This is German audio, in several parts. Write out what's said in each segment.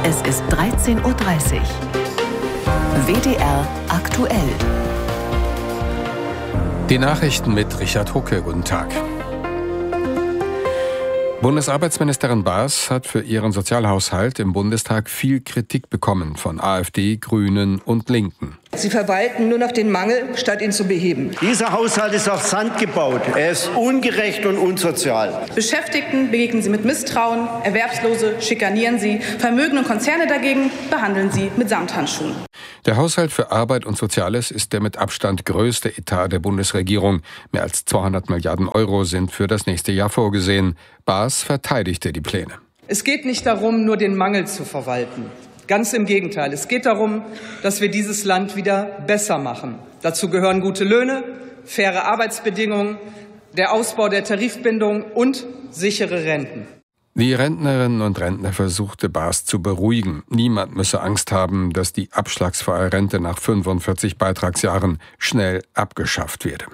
Es ist 13:30 Uhr. WDR aktuell. Die Nachrichten mit Richard Hucke. Guten Tag. Bundesarbeitsministerin Baas hat für ihren Sozialhaushalt im Bundestag viel Kritik bekommen von AfD, Grünen und Linken. Sie verwalten nur noch den Mangel, statt ihn zu beheben. Dieser Haushalt ist auf Sand gebaut. Er ist ungerecht und unsozial. Beschäftigten begegnen Sie mit Misstrauen, Erwerbslose schikanieren Sie, Vermögen und Konzerne dagegen behandeln Sie mit Samthandschuhen. Der Haushalt für Arbeit und Soziales ist der mit Abstand größte Etat der Bundesregierung. Mehr als 200 Milliarden Euro sind für das nächste Jahr vorgesehen. Baas verteidigte die Pläne. Es geht nicht darum, nur den Mangel zu verwalten. Ganz im Gegenteil. Es geht darum, dass wir dieses Land wieder besser machen. Dazu gehören gute Löhne, faire Arbeitsbedingungen, der Ausbau der Tarifbindung und sichere Renten. Die Rentnerinnen und Rentner versuchte Baas zu beruhigen. Niemand müsse Angst haben, dass die abschlagsfreie Rente nach 45 Beitragsjahren schnell abgeschafft werde.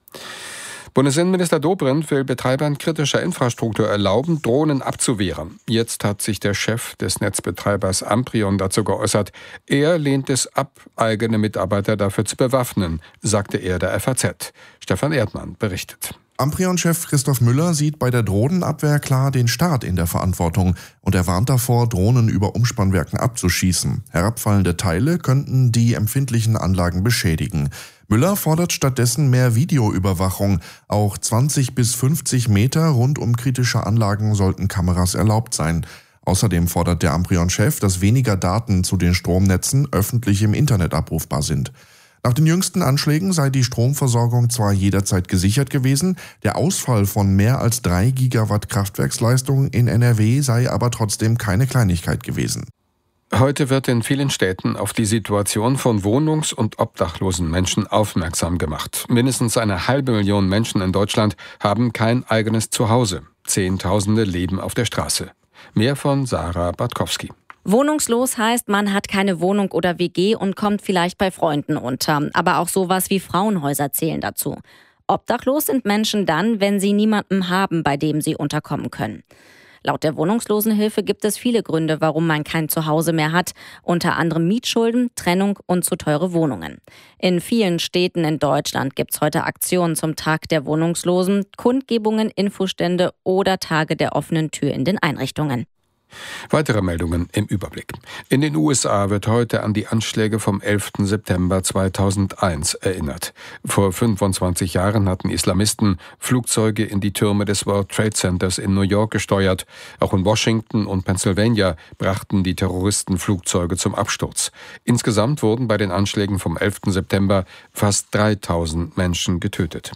Bundesinnenminister Dobrindt will Betreibern kritischer Infrastruktur erlauben, Drohnen abzuwehren. Jetzt hat sich der Chef des Netzbetreibers Amprion dazu geäußert. Er lehnt es ab, eigene Mitarbeiter dafür zu bewaffnen, sagte er der FAZ. Stefan Erdmann berichtet. Amprion-Chef Christoph Müller sieht bei der Drohnenabwehr klar den Staat in der Verantwortung und er warnt davor, Drohnen über Umspannwerken abzuschießen. Herabfallende Teile könnten die empfindlichen Anlagen beschädigen. Müller fordert stattdessen mehr Videoüberwachung. Auch 20 bis 50 Meter rund um kritische Anlagen sollten Kameras erlaubt sein. Außerdem fordert der Amprion-Chef, dass weniger Daten zu den Stromnetzen öffentlich im Internet abrufbar sind. Nach den jüngsten Anschlägen sei die Stromversorgung zwar jederzeit gesichert gewesen, der Ausfall von mehr als 3 Gigawatt Kraftwerksleistung in NRW sei aber trotzdem keine Kleinigkeit gewesen. Heute wird in vielen Städten auf die Situation von wohnungs- und obdachlosen Menschen aufmerksam gemacht. Mindestens 500.000 Menschen in Deutschland haben kein eigenes Zuhause. Zehntausende leben auf der Straße. Mehr von Sarah Bartkowski. Wohnungslos heißt, man hat keine Wohnung oder WG und kommt vielleicht bei Freunden unter. Aber auch sowas wie Frauenhäuser zählen dazu. Obdachlos sind Menschen dann, wenn sie niemanden haben, bei dem sie unterkommen können. Laut der Wohnungslosenhilfe gibt es viele Gründe, warum man kein Zuhause mehr hat. Unter anderem Mietschulden, Trennung und zu teure Wohnungen. In vielen Städten in Deutschland gibt es heute Aktionen zum Tag der Wohnungslosen, Kundgebungen, Infostände oder Tage der offenen Tür in den Einrichtungen. Weitere Meldungen im Überblick. In den USA wird heute an die Anschläge vom 11. September 2001 erinnert. Vor 25 Jahren hatten Islamisten Flugzeuge in die Türme des World Trade Centers in New York gesteuert. Auch in Washington und Pennsylvania brachten die Terroristen Flugzeuge zum Absturz. Insgesamt wurden bei den Anschlägen vom 11. September fast 3000 Menschen getötet.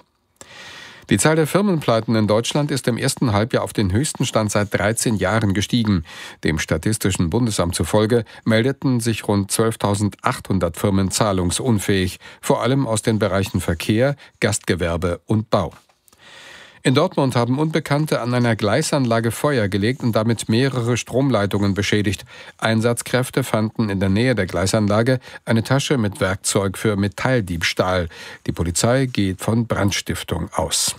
Die Zahl der Firmenpleiten in Deutschland ist im ersten Halbjahr auf den höchsten Stand seit 13 Jahren gestiegen. Dem Statistischen Bundesamt zufolge meldeten sich rund 12.800 Firmen zahlungsunfähig, vor allem aus den Bereichen Verkehr, Gastgewerbe und Bau. In Dortmund haben Unbekannte an einer Gleisanlage Feuer gelegt und damit mehrere Stromleitungen beschädigt. Einsatzkräfte fanden in der Nähe der Gleisanlage eine Tasche mit Werkzeug für Metalldiebstahl. Die Polizei geht von Brandstiftung aus.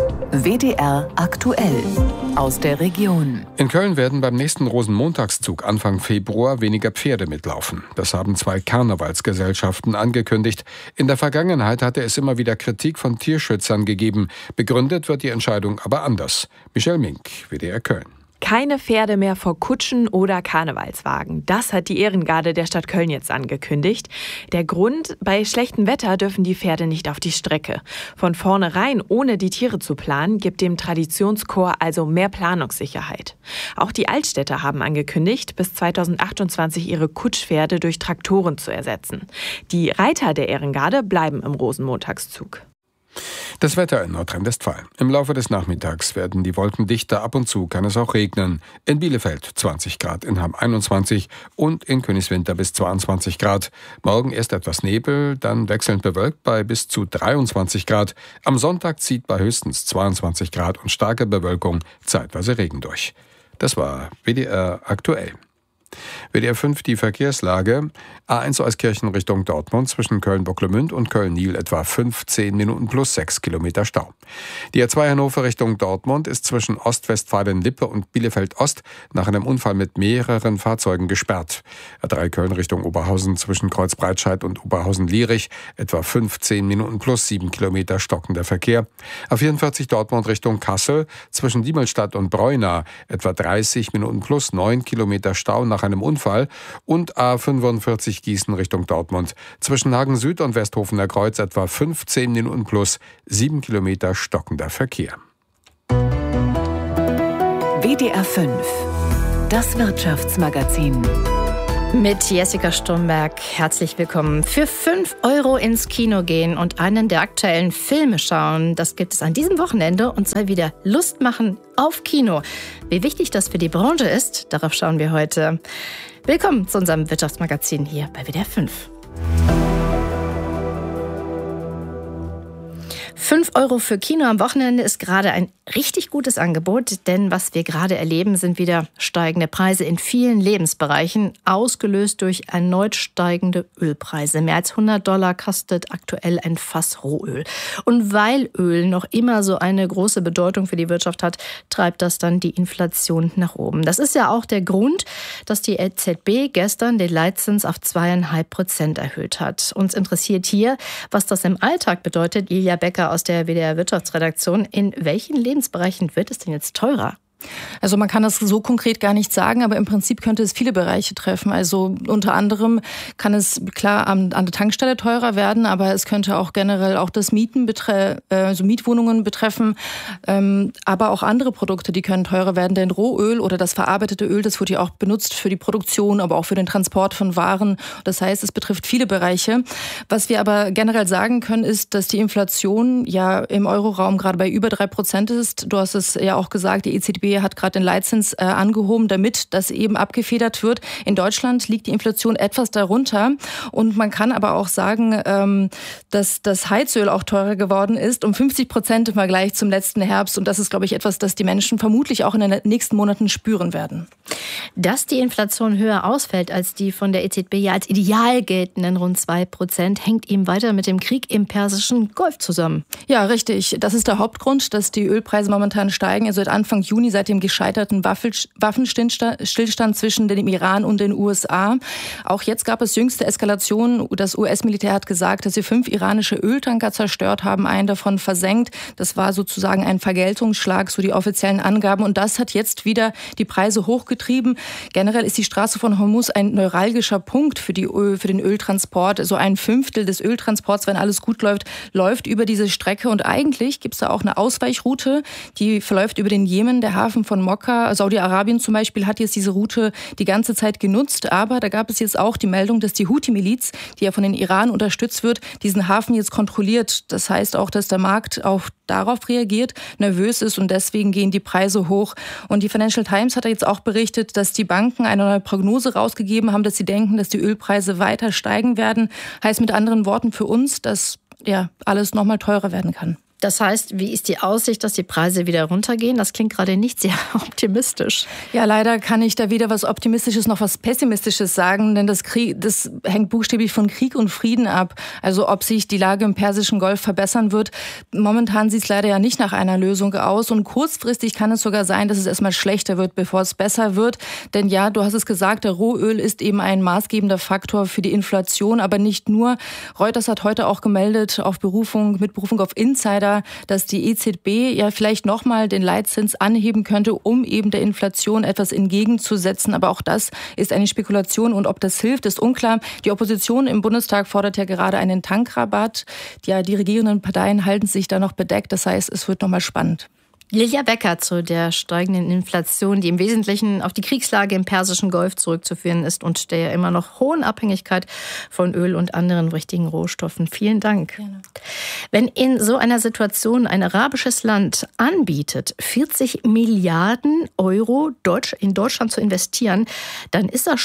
WDR aktuell aus der Region. In Köln werden beim nächsten Rosenmontagszug Anfang Februar weniger Pferde mitlaufen. Das haben 2 Karnevalsgesellschaften angekündigt. In der Vergangenheit hatte es immer wieder Kritik von Tierschützern gegeben. Begründet wird die Entscheidung aber anders. Michelle Mink, WDR Köln. Keine Pferde mehr vor Kutschen oder Karnevalswagen. Das hat die Ehrengarde der Stadt Köln jetzt angekündigt. Der Grund: bei schlechtem Wetter dürfen die Pferde nicht auf die Strecke. Von vornherein, ohne die Tiere zu planen, gibt dem Traditionschor also mehr Planungssicherheit. Auch die Altstädter haben angekündigt, bis 2028 ihre Kutschpferde durch Traktoren zu ersetzen. Die Reiter der Ehrengarde bleiben im Rosenmontagszug. Das Wetter in Nordrhein-Westfalen. Im Laufe des Nachmittags werden die Wolken dichter, ab und zu kann es auch regnen. In Bielefeld 20 Grad, in Hamm 21 und in Königswinter bis 22 Grad. Morgen erst etwas Nebel, dann wechselnd bewölkt bei bis zu 23 Grad. Am Sonntag zieht bei höchstens 22 Grad und starke Bewölkung zeitweise Regen durch. Das war WDR aktuell. WDR 5 die Verkehrslage. A1 Euskirchen Richtung Dortmund zwischen Köln-Bocklemünd und Köln-Niel etwa 15 Minuten plus 6 Kilometer Stau. Die A2 Hannover Richtung Dortmund ist zwischen Ostwestfalen-Lippe und Bielefeld-Ost nach einem Unfall mit mehreren Fahrzeugen gesperrt. A3 Köln Richtung Oberhausen zwischen Kreuzbreitscheid und Oberhausen-Lierich etwa 15 Minuten plus 7 Kilometer stockender Verkehr. A44 Dortmund Richtung Kassel zwischen Diemelstadt und Breuna etwa 30 Minuten plus 9 Kilometer Stau nach einem Unfall und A45 Gießen Richtung Dortmund zwischen Hagen Süd und Westhofener Kreuz etwa 15 Minuten plus 7 Kilometer stockender Verkehr. WDR 5, das Wirtschaftsmagazin. Mit Jessica Sturmberg, herzlich willkommen. Für 5 € ins Kino gehen und einen der aktuellen Filme schauen, das gibt es an diesem Wochenende und soll wieder Lust machen auf Kino. Wie wichtig das für die Branche ist, darauf schauen wir heute. Willkommen zu unserem Wirtschaftsmagazin hier bei WDR 5. 5 € für Kino am Wochenende ist gerade ein richtig gutes Angebot, denn was wir gerade erleben, sind wieder steigende Preise in vielen Lebensbereichen, ausgelöst durch erneut steigende Ölpreise. Mehr als $100 kostet aktuell ein Fass Rohöl. Und weil Öl noch immer so eine große Bedeutung für die Wirtschaft hat, treibt das dann die Inflation nach oben. Das ist ja auch der Grund, dass die EZB gestern den Leitzins auf 2,5% erhöht hat. Uns interessiert hier, was das im Alltag bedeutet. Lilia Becker aus der WDR Wirtschaftsredaktion. In welchen Lebensbereichen wird es denn jetzt teurer? Also man kann das so konkret gar nicht sagen, aber im Prinzip könnte es viele Bereiche treffen. Also unter anderem kann es klar an der Tankstelle teurer werden, aber es könnte auch generell auch das Mietwohnungen betreffen, aber auch andere Produkte, die können teurer werden. Denn Rohöl oder das verarbeitete Öl, das wird ja auch benutzt für die Produktion, aber auch für den Transport von Waren. Das heißt, es betrifft viele Bereiche. Was wir aber generell sagen können, ist, dass die Inflation ja im Euroraum gerade bei über 3% ist. Du hast es ja auch gesagt, die EZB hat gerade den Leitzins angehoben, damit das eben abgefedert wird. In Deutschland liegt die Inflation etwas darunter. Und man kann aber auch sagen, dass das Heizöl auch teurer geworden ist, um 50% im Vergleich zum letzten Herbst. Und das ist, glaube ich, etwas, das die Menschen vermutlich auch in den nächsten Monaten spüren werden. Dass die Inflation höher ausfällt als die von der EZB ja als ideal geltenden rund 2%, hängt eben weiter mit dem Krieg im Persischen Golf zusammen. Ja, richtig. Das ist der Hauptgrund, dass die Ölpreise momentan steigen. Also seit Anfang Juni, seit dem gescheiterten Waffenstillstand zwischen dem Iran und den USA. Auch jetzt gab es jüngste Eskalationen. Das US-Militär hat gesagt, dass sie 5 iranische Öltanker zerstört haben, einen davon versenkt. Das war sozusagen ein Vergeltungsschlag, so die offiziellen Angaben. Und das hat jetzt wieder die Preise hochgetrieben. Generell ist die Straße von Hormuz ein neuralgischer Punkt für den Öltransport. So 1/5 des Öltransports, wenn alles gut läuft, läuft über diese Strecke. Und eigentlich gibt es da auch eine Ausweichroute, die verläuft über den Jemen. Der Hafen von Mokka, Saudi-Arabien zum Beispiel, hat jetzt diese Route die ganze Zeit genutzt. Aber da gab es jetzt auch die Meldung, dass die Houthi-Miliz, die ja von den Iran unterstützt wird, diesen Hafen jetzt kontrolliert. Das heißt auch, dass der Markt auch darauf reagiert, nervös ist und deswegen gehen die Preise hoch. Und die Financial Times hat jetzt auch berichtet, dass die Banken eine neue Prognose rausgegeben haben, dass sie denken, dass die Ölpreise weiter steigen werden. Heißt mit anderen Worten für uns, dass ja alles nochmal teurer werden kann. Das heißt, wie ist die Aussicht, dass die Preise wieder runtergehen? Das klingt gerade nicht sehr optimistisch. Ja, leider kann ich da weder was Optimistisches noch was Pessimistisches sagen, denn das hängt buchstäblich von Krieg und Frieden ab. Also ob sich die Lage im Persischen Golf verbessern wird. Momentan sieht es leider ja nicht nach einer Lösung aus und kurzfristig kann es sogar sein, dass es erstmal schlechter wird, bevor es besser wird. Denn ja, du hast es gesagt, der Rohöl ist eben ein maßgebender Faktor für die Inflation, aber nicht nur. Reuters hat heute auch gemeldet, mit Berufung auf Insider, dass die EZB ja vielleicht nochmal den Leitzins anheben könnte, um eben der Inflation etwas entgegenzusetzen. Aber auch das ist eine Spekulation und ob das hilft, ist unklar. Die Opposition im Bundestag fordert ja gerade einen Tankrabatt. Ja, die regierenden Parteien halten sich da noch bedeckt. Das heißt, es wird nochmal spannend. Lilia Becker zu der steigenden Inflation, die im Wesentlichen auf die Kriegslage im Persischen Golf zurückzuführen ist und der immer noch hohen Abhängigkeit von Öl und anderen wichtigen Rohstoffen. Vielen Dank. Gerne. Wenn in so einer Situation ein arabisches Land anbietet, 40 Milliarden Euro in Deutschland zu investieren, dann ist das schon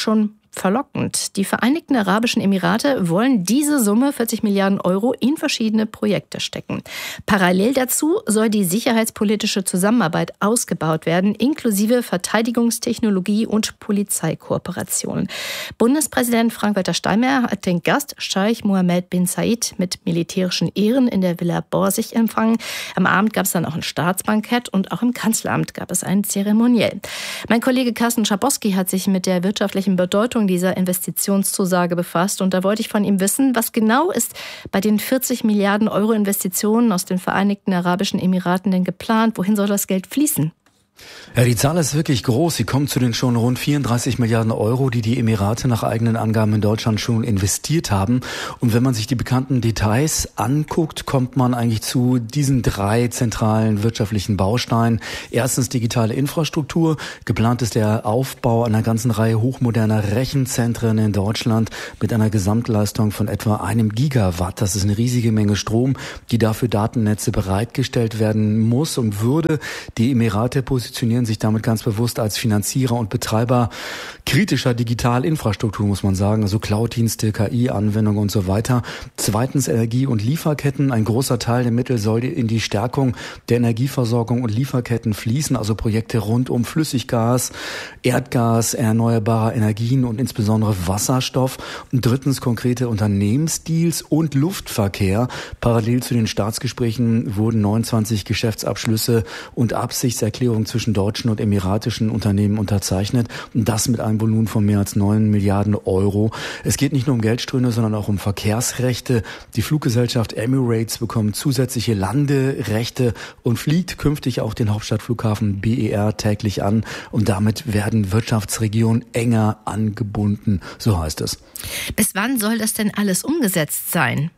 verlockend. Die Vereinigten Arabischen Emirate wollen diese Summe, 40 Milliarden Euro, in verschiedene Projekte stecken. Parallel dazu soll die sicherheitspolitische Zusammenarbeit ausgebaut werden, inklusive Verteidigungstechnologie und Polizeikooperationen. Bundespräsident Frank-Walter Steinmeier hat den Gast Scheich Mohammed bin Zayed mit militärischen Ehren in der Villa Borsig empfangen. Am Abend gab es dann auch ein Staatsbankett und auch im Kanzleramt gab es ein Zeremoniell. Mein Kollege Carsten Schabowski hat sich mit der wirtschaftlichen Bedeutung dieser Investitionszusage befasst und da wollte ich von ihm wissen, was genau ist bei den 40 Milliarden Euro Investitionen aus den Vereinigten Arabischen Emiraten denn geplant? Wohin soll das Geld fließen? Ja, die Zahl ist wirklich groß. Sie kommt zu den schon rund 34 Milliarden Euro, die die Emirate nach eigenen Angaben in Deutschland schon investiert haben. Und wenn man sich die bekannten Details anguckt, kommt man eigentlich zu diesen 3 zentralen wirtschaftlichen Bausteinen. Erstens digitale Infrastruktur. Geplant ist der Aufbau einer ganzen Reihe hochmoderner Rechenzentren in Deutschland mit einer Gesamtleistung von etwa 1 Gigawatt. Das ist eine riesige Menge Strom, die dafür Datennetze bereitgestellt werden muss und würde. Die Emirate positionieren sich damit ganz bewusst als Finanzierer und Betreiber kritischer Digitalinfrastruktur, muss man sagen, also Cloud-Dienste, KI-Anwendungen und so weiter. Zweitens Energie- und Lieferketten. Ein großer Teil der Mittel soll in die Stärkung der Energieversorgung und Lieferketten fließen, also Projekte rund um Flüssiggas, Erdgas, erneuerbare Energien und insbesondere Wasserstoff. Und drittens konkrete Unternehmensdeals und Luftverkehr. Parallel zu den Staatsgesprächen wurden 29 Geschäftsabschlüsse und Absichtserklärungen zwischen deutschen und emiratischen Unternehmen unterzeichnet. Und das mit einem Volumen von mehr als 9 Milliarden Euro. Es geht nicht nur um Geldströme, sondern auch um Verkehrsrechte. Die Fluggesellschaft Emirates bekommt zusätzliche Landerechte und fliegt künftig auch den Hauptstadtflughafen BER täglich an. Und damit werden Wirtschaftsregionen enger angebunden, so heißt es. Bis wann soll das denn alles umgesetzt sein?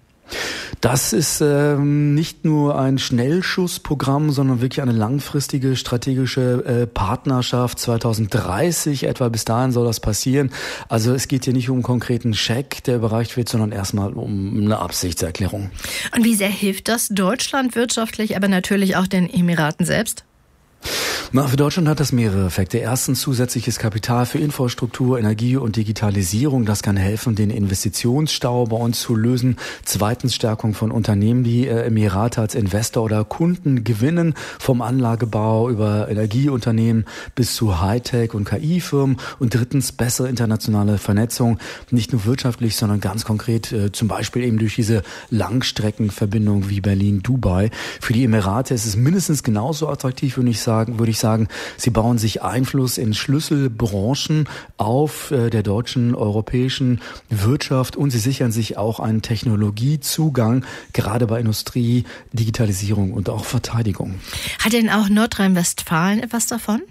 Das ist nicht nur ein Schnellschussprogramm, sondern wirklich eine langfristige strategische Partnerschaft. 2030 etwa, bis dahin soll das passieren. Also es geht hier nicht um einen konkreten Scheck, der überreicht wird, sondern erstmal um eine Absichtserklärung. Und wie sehr hilft das Deutschland wirtschaftlich, aber natürlich auch den Emiraten selbst? Na, für Deutschland hat das mehrere Effekte. Erstens zusätzliches Kapital für Infrastruktur, Energie und Digitalisierung. Das kann helfen, den Investitionsstau bei uns zu lösen. Zweitens Stärkung von Unternehmen, die Emirate als Investor oder Kunden gewinnen. Vom Anlagebau über Energieunternehmen bis zu Hightech- und KI-Firmen. Und drittens bessere internationale Vernetzung. Nicht nur wirtschaftlich, sondern ganz konkret zum Beispiel eben durch diese Langstreckenverbindung wie Berlin-Dubai. Für die Emirate ist es mindestens genauso attraktiv, würde ich sagen, sie bauen sich Einfluss in Schlüsselbranchen auf der deutschen, europäischen Wirtschaft und sie sichern sich auch einen Technologiezugang, gerade bei Industrie, Digitalisierung und auch Verteidigung. Hat denn auch Nordrhein-Westfalen etwas davon?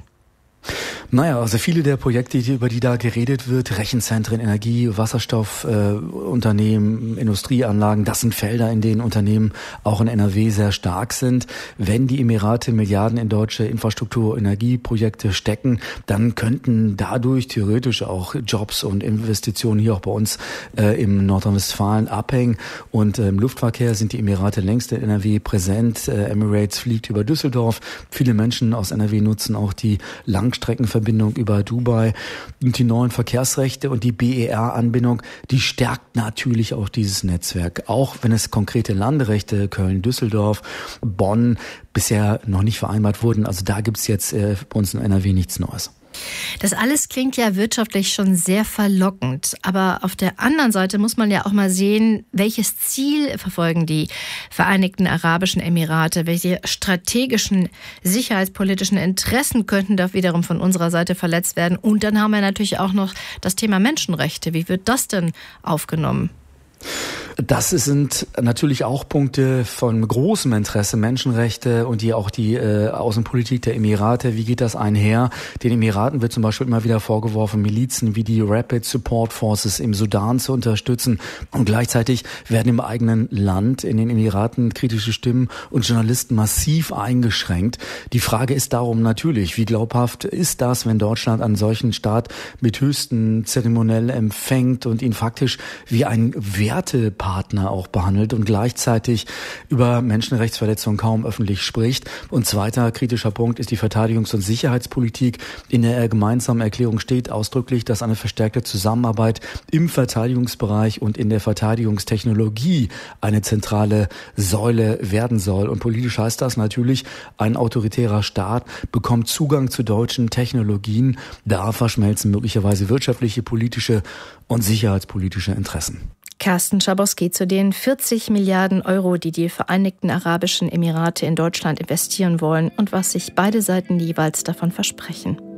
Naja, also viele der Projekte, über die da geredet wird, Rechenzentren, Energie, Wasserstoffunternehmen, Industrieanlagen, das sind Felder, in denen Unternehmen auch in NRW sehr stark sind. Wenn die Emirate Milliarden in deutsche Infrastruktur- und Energieprojekte stecken, dann könnten dadurch theoretisch auch Jobs und Investitionen hier auch bei uns im Nordrhein-Westfalen abhängen. Und im Luftverkehr sind die Emirate längst in NRW präsent. Emirates fliegt über Düsseldorf. Viele Menschen aus NRW nutzen auch die Langstreckenverbindung über Dubai und die neuen Verkehrsrechte und die BER-Anbindung, die stärkt natürlich auch dieses Netzwerk. Auch wenn es konkrete Landerechte Köln, Düsseldorf, Bonn bisher noch nicht vereinbart wurden. Also da gibt's jetzt bei uns in NRW nichts Neues. Das alles klingt ja wirtschaftlich schon sehr verlockend. Aber auf der anderen Seite muss man ja auch mal sehen, welches Ziel verfolgen die Vereinigten Arabischen Emirate? Welche strategischen, sicherheitspolitischen Interessen könnten da wiederum von unserer Seite verletzt werden? Und dann haben wir natürlich auch noch das Thema Menschenrechte. Wie wird das denn aufgenommen? Das sind natürlich auch Punkte von großem Interesse, Menschenrechte und die Außenpolitik der Emirate. Wie geht das einher? Den Emiraten wird zum Beispiel immer wieder vorgeworfen, Milizen wie die Rapid Support Forces im Sudan zu unterstützen. Und gleichzeitig werden im eigenen Land, in den Emiraten, kritische Stimmen und Journalisten massiv eingeschränkt. Die Frage ist darum natürlich, wie glaubhaft ist das, wenn Deutschland einen solchen Staat mit höchsten zeremoniell empfängt und ihn faktisch wie ein Wertepartner Partner auch behandelt und gleichzeitig über Menschenrechtsverletzungen kaum öffentlich spricht. Und zweiter kritischer Punkt ist die Verteidigungs- und Sicherheitspolitik. In der gemeinsamen Erklärung steht ausdrücklich, dass eine verstärkte Zusammenarbeit im Verteidigungsbereich und in der Verteidigungstechnologie eine zentrale Säule werden soll. Und politisch heißt das natürlich, ein autoritärer Staat bekommt Zugang zu deutschen Technologien. Da verschmelzen möglicherweise wirtschaftliche, politische und sicherheitspolitische Interessen. Carsten Schabowski zu den 40 Milliarden Euro, die die Vereinigten Arabischen Emirate in Deutschland investieren wollen und was sich beide Seiten jeweils davon versprechen.